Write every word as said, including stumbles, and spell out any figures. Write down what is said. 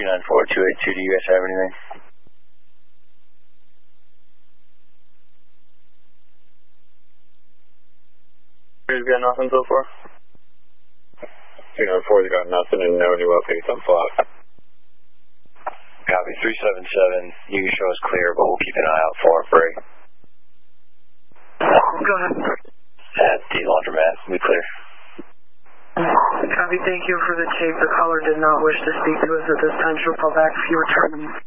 nine four two eight two, do you guys have anything? Who's got nothing so far? two nine four's got nothing and no new updates on flock. Copy, three seven seven, you can show us clear, but we'll keep an eye out for a break. Go ahead. At the laundromat, we clear. Copy, thank you for the tape. The caller did not wish to speak to us at this time. She'll call back if you return.